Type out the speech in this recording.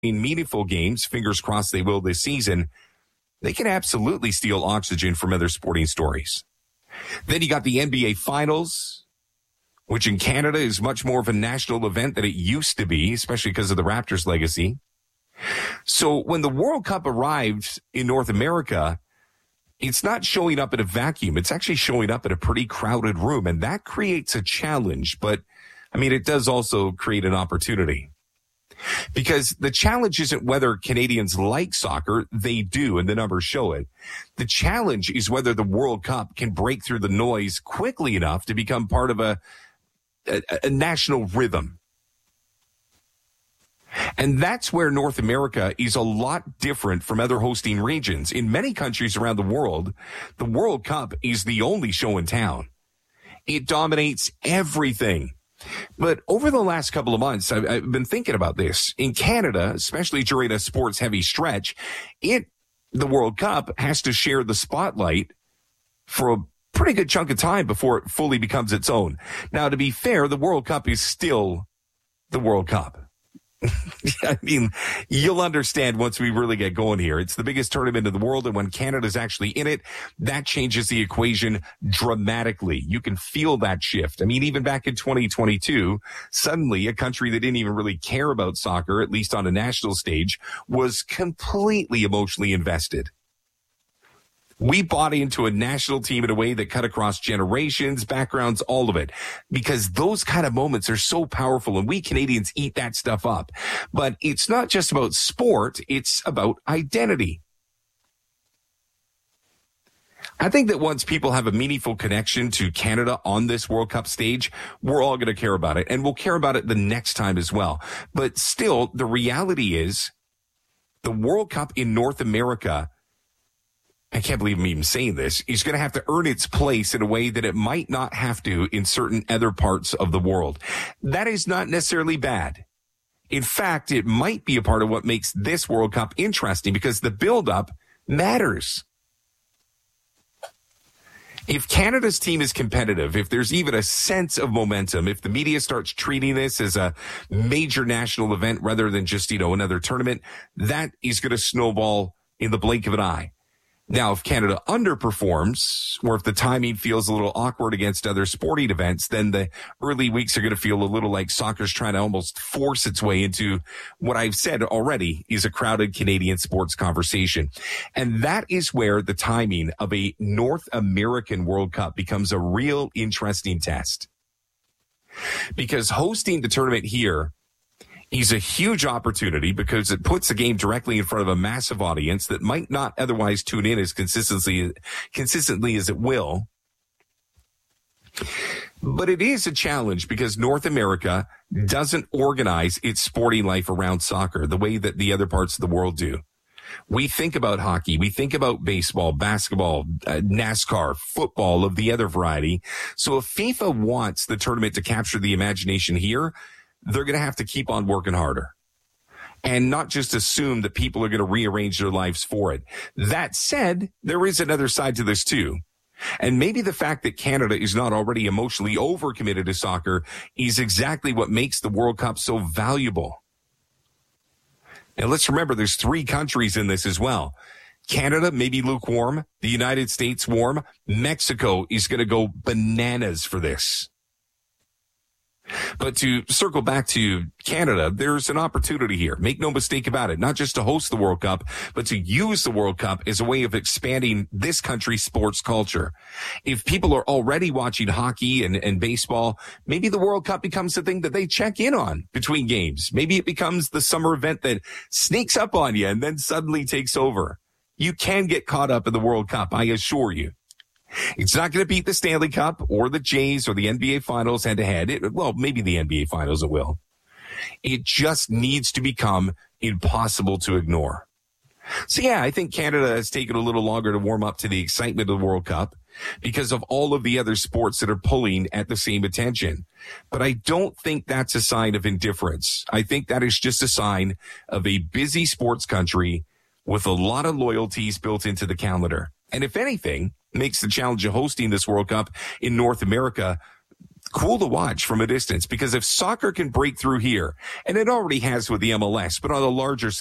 meaningful games, fingers crossed they will this season, they can absolutely steal oxygen from other sporting stories. Then you got the NBA Finals, which in Canada is much more of a national event than it used to be, especially because of the Raptors' legacy. So when the World Cup arrived in North America, it's not showing up in a vacuum. It's actually showing up in a pretty crowded room, and that creates a challenge. But, I mean, it does also create an opportunity. Because the challenge isn't whether Canadians like soccer. They do, and the numbers show it. The challenge is whether the World Cup can break through the noise quickly enough to become part of a national rhythm. And that's where North America is a lot different from other hosting regions. In many countries around the World Cup is the only show in town. It dominates everything. But over the last couple of months, I've been thinking about this. In Canada, especially during a sports-heavy stretch, the World Cup has to share the spotlight for a pretty good chunk of time before it fully becomes its own. Now, to be fair, the World Cup is still the World Cup. I mean, you'll understand once we really get going here. It's the biggest tournament in the world, and when Canada's actually in it, that changes the equation dramatically. You can feel that shift. I mean, even back in 2022, suddenly a country that didn't even really care about soccer, at least on a national stage, was completely emotionally invested. We bought into a national team in a way that cut across generations, backgrounds, all of it, because those kind of moments are so powerful, and we Canadians eat that stuff up. But it's not just about sport, it's about identity. I think that once people have a meaningful connection to Canada on this World Cup stage, we're all going to care about it, and we'll care about it the next time as well. But still, the reality is the World Cup in North America, I can't believe I'm even saying this, is going to have to earn its place in a way that it might not have to in certain other parts of the world. That is not necessarily bad. In fact, it might be a part of what makes this World Cup interesting, because the build-up matters. If Canada's team is competitive, if there's even a sense of momentum, if the media starts treating this as a major national event rather than just, another tournament, that is going to snowball in the blink of an eye. Now, if Canada underperforms, or if the timing feels a little awkward against other sporting events, then the early weeks are going to feel a little like soccer's trying to almost force its way into what I've said already is a crowded Canadian sports conversation. And that is where the timing of a North American World Cup becomes a real interesting test. Because hosting the tournament here is a huge opportunity, because it puts the game directly in front of a massive audience that might not otherwise tune in as consistently as it will. But it is a challenge because North America doesn't organize its sporting life around soccer the way that the other parts of the world do. We think about hockey, we think about baseball, basketball, NASCAR, football of the other variety. So if FIFA wants the tournament to capture the imagination here, they're going to have to keep on working harder and not just assume that people are going to rearrange their lives for it. That said, there is another side to this too. And maybe the fact that Canada is not already emotionally overcommitted to soccer is exactly what makes the World Cup so valuable. Now let's remember there's 3 countries in this as well. Canada, maybe lukewarm. The United States, warm. Mexico is going to go bananas for this. But to circle back to Canada, there's an opportunity here. Make no mistake about it. Not just to host the World Cup, but to use the World Cup as a way of expanding this country's sports culture. If people are already watching hockey and baseball, maybe the World Cup becomes the thing that they check in on between games. Maybe it becomes the summer event that sneaks up on you and then suddenly takes over. You can get caught up in the World Cup, I assure you. It's not going to beat the Stanley Cup or the Jays or the NBA Finals head-to-head. Well, maybe the NBA Finals it will. It just needs to become impossible to ignore. So, yeah, I think Canada has taken a little longer to warm up to the excitement of the World Cup because of all of the other sports that are pulling at the same attention. But I don't think that's a sign of indifference. I think that is just a sign of a busy sports country with a lot of loyalties built into the calendar. And if anything, makes the challenge of hosting this World Cup in North America cool to watch from a distance, because if soccer can break through here, and it already has with the MLS, but on a larger